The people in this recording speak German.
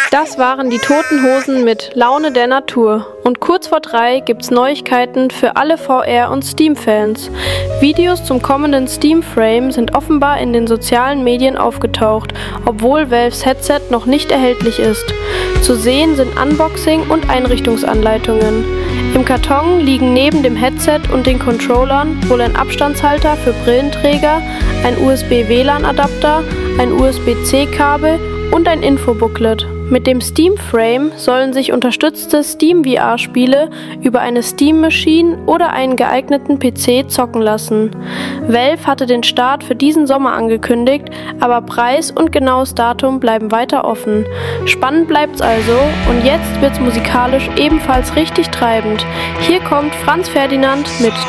Das waren die Toten Hosen mit Laune der Natur. Und kurz vor 3 gibt's Neuigkeiten für alle VR- und Steam-Fans. Videos zum kommenden Steam-Frame sind offenbar in den sozialen Medien aufgetaucht, obwohl Valves Headset noch nicht erhältlich ist. Zu sehen sind Unboxing und Einrichtungsanleitungen. Im Karton liegen neben dem Headset und den Controllern wohl ein Abstandshalter für Brillenträger, ein USB-WLAN-Adapter, ein USB-C-Kabel und ein Infobooklet. Mit dem Steam Frame sollen sich unterstützte Steam VR-Spiele über eine Steam Machine oder einen geeigneten PC zocken lassen. Valve hatte den Start für diesen Sommer angekündigt, aber Preis und genaues Datum bleiben weiter offen. Spannend bleibt's also und jetzt wird's musikalisch ebenfalls richtig treibend. Hier kommt Franz Ferdinand mit